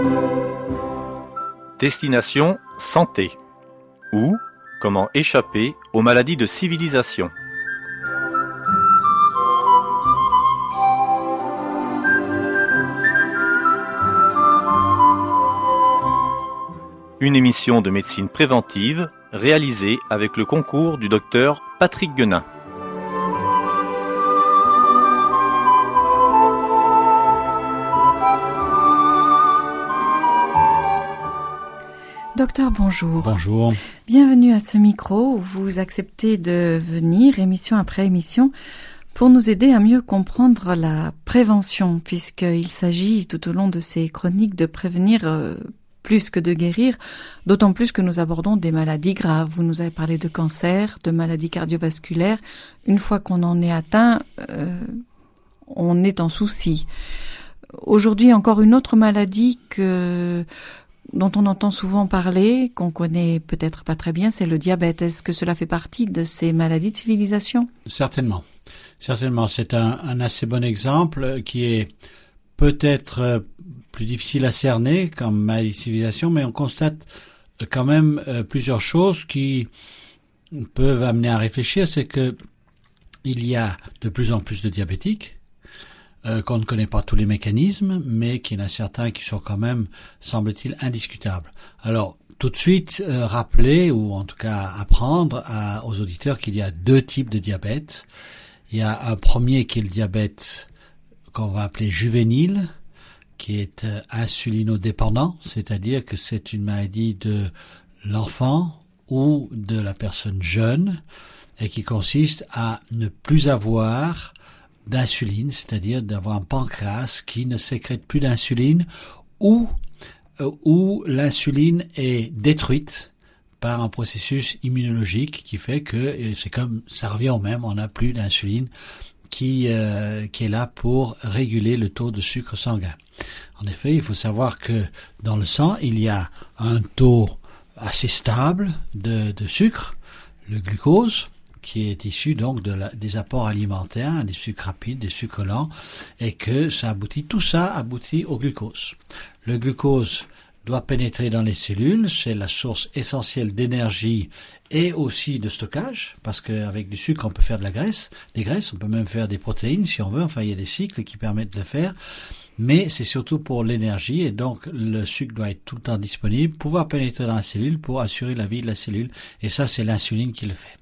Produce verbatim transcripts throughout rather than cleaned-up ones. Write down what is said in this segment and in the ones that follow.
Destination santé ou comment échapper aux maladies de civilisation. Une émission de médecine préventive réalisée avec le concours du docteur Patrick Guenin. Docteur, bonjour. Bonjour. Bienvenue à ce micro où vous acceptez de venir, émission après émission, pour nous aider à mieux comprendre la prévention, puisqu'il s'agit tout au long de ces chroniques de prévenir euh, plus que de guérir, d'autant plus que nous abordons des maladies graves. Vous nous avez parlé de cancer, de maladies cardiovasculaires. Une fois qu'on en est atteint, euh, on est en souci. Aujourd'hui, encore une autre maladie que... dont on entend souvent parler, qu'on connaît peut-être pas très bien, c'est le diabète. Est-ce que cela fait partie de ces maladies de civilisation ? Certainement. Certainement. C'est un, un assez bon exemple qui est peut-être plus difficile à cerner comme maladie de civilisation, mais on constate quand même plusieurs choses qui peuvent amener à réfléchir. C'est que il y a de plus en plus de diabétiques, Euh, qu'on ne connaît pas tous les mécanismes, mais qu'il y en a certains qui sont quand même, semble-t-il, indiscutables. Alors, tout de suite, euh, rappeler, ou en tout cas apprendre à, aux auditeurs qu'il y a deux types de diabète. Il y a un premier qui est le diabète qu'on va appeler juvénile, qui est euh, insulinodépendant, c'est-à-dire que c'est une maladie de l'enfant ou de la personne jeune, et qui consiste à ne plus avoir d'insuline, c'est-à-dire d'avoir un pancréas qui ne sécrète plus d'insuline ou euh, où l'insuline est détruite par un processus immunologique qui fait que c'est comme ça revient au même, on n'a plus d'insuline qui euh, qui est là pour réguler le taux de sucre sanguin. En effet, il faut savoir que dans le sang, il y a un taux assez stable de, de sucre, le glucose, qui est issu donc de la, des apports alimentaires, des sucres rapides, des sucres lents, et que ça aboutit, tout ça aboutit au glucose. Le glucose doit pénétrer dans les cellules, c'est la source essentielle d'énergie et aussi de stockage, parce qu'avec du sucre on peut faire de la graisse, des graisses, on peut même faire des protéines si on veut, enfin il y a des cycles qui permettent de le faire, mais c'est surtout pour l'énergie, et donc le sucre doit être tout le temps disponible, pouvoir pénétrer dans la cellule pour assurer la vie de la cellule, et ça c'est l'insuline qui le fait.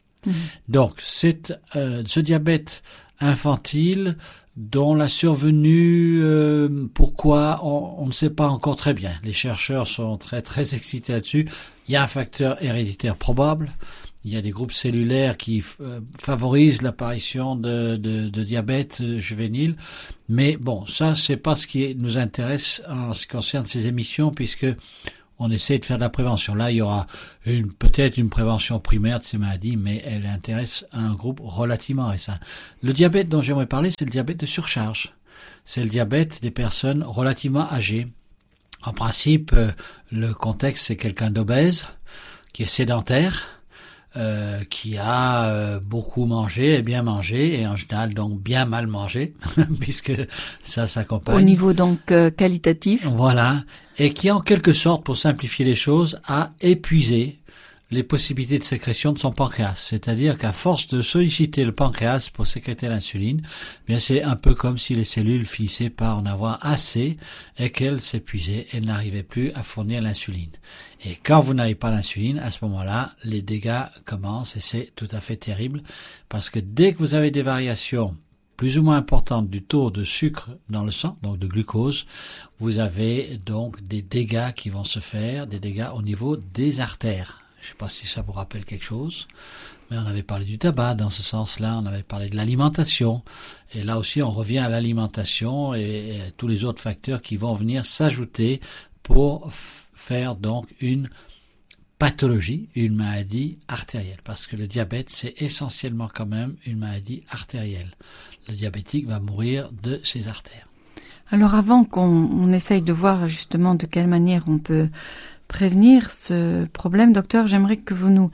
Donc, c'est euh, ce diabète infantile dont la survenue, euh, pourquoi, on, on ne sait pas encore très bien. Les chercheurs sont très très excités là-dessus. Il y a un facteur héréditaire probable. Il y a des groupes cellulaires qui euh, favorisent l'apparition de, de, de diabète juvénile. Mais bon, ça, c'est pas ce qui nous intéresse en ce qui concerne ces émissions, puisque on essaie de faire de la prévention. Là, il y aura une, peut-être une prévention primaire de ces maladies, mais elle intéresse un groupe relativement récent. Le diabète dont j'aimerais parler, c'est le diabète de surcharge. C'est le diabète des personnes relativement âgées. En principe, euh, le contexte, c'est quelqu'un d'obèse, qui est sédentaire, euh, qui a euh, beaucoup mangé et bien mangé, et en général donc bien mal mangé, puisque ça s'accompagne. Au niveau donc euh, qualitatif. Voilà, et qui en quelque sorte, pour simplifier les choses, a épuisé les possibilités de sécrétion de son pancréas. C'est-à-dire qu'à force de solliciter le pancréas pour sécréter l'insuline, bien c'est un peu comme si les cellules finissaient par en avoir assez et qu'elles s'épuisaient et n'arrivaient plus à fournir l'insuline. Et quand vous n'avez pas l'insuline, à ce moment-là, les dégâts commencent et c'est tout à fait terrible parce que dès que vous avez des variations plus ou moins importantes du taux de sucre dans le sang, donc de glucose, vous avez donc des dégâts qui vont se faire, des dégâts au niveau des artères. Je ne sais pas si ça vous rappelle quelque chose, mais on avait parlé du tabac dans ce sens-là, on avait parlé de l'alimentation, et là aussi on revient à l'alimentation et, et tous les autres facteurs qui vont venir s'ajouter pour f- faire donc une pathologie, une maladie artérielle, parce que le diabète c'est essentiellement quand même une maladie artérielle. Le diabétique va mourir de ses artères. Alors avant qu'on on essaye de voir justement de quelle manière on peut prévenir ce problème, docteur, j'aimerais que vous nous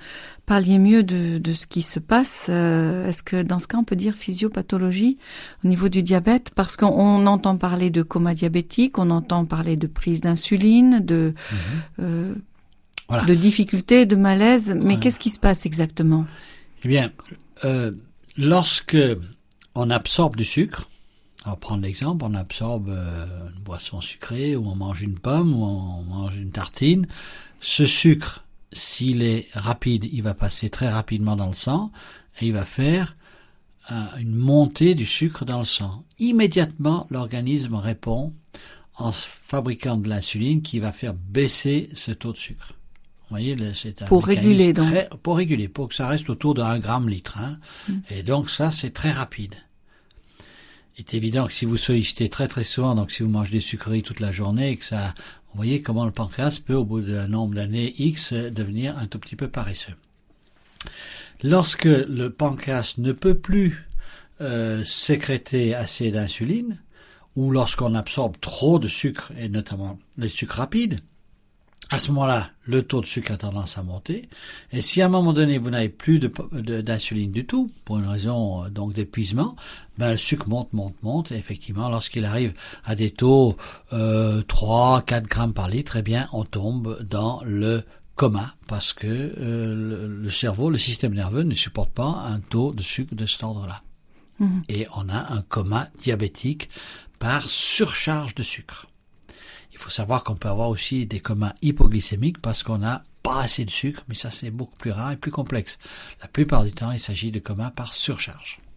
parliez mieux de, de ce qui se passe, euh, est-ce que dans ce cas on peut dire physiopathologie au niveau du diabète? Parce qu'on entend parler de coma diabétique, on entend parler de prise d'insuline, de, mmh. euh, voilà. de difficultés, de malaise, mais ouais. qu'est-ce qui se passe exactement? Eh bien, euh, lorsque on absorbe du sucre, on va prendre l'exemple, on absorbe euh, une boisson sucrée, ou on mange une pomme, ou on mange une tartine, ce sucre, s'il est rapide, il va passer très rapidement dans le sang et il va faire euh, une montée du sucre dans le sang. Immédiatement, l'organisme répond en fabriquant de l'insuline qui va faire baisser ce taux de sucre. Vous voyez, c'est un pour réguler donc. Très, pour réguler, pour que ça reste autour de un gramme litre. Hein. Mm. Et donc ça, c'est très rapide. Il est évident que si vous sollicitez très très souvent, donc si vous mangez des sucreries toute la journée et que ça... Vous voyez comment le pancréas peut, au bout d'un nombre d'années X, devenir un tout petit peu paresseux. Lorsque le pancréas ne peut plus euh, sécréter assez d'insuline, ou lorsqu'on absorbe trop de sucre, et notamment les sucres rapides, à ce moment-là, le taux de sucre a tendance à monter. Et si à un moment donné, vous n'avez plus de, de, d'insuline du tout, pour une raison donc d'épuisement, ben le sucre monte, monte, monte. Et effectivement, lorsqu'il arrive à des taux euh, trois, quatre grammes par litre, eh bien, on tombe dans le coma parce que euh, le, le cerveau, le système nerveux ne supporte pas un taux de sucre de cet ordre-là. Mmh. Et on a un coma diabétique par surcharge de sucre. Il faut savoir qu'on peut avoir aussi des comas hypoglycémiques parce qu'on n'a pas assez de sucre, mais ça c'est beaucoup plus rare et plus complexe. La plupart du temps, il s'agit de comas par surcharge.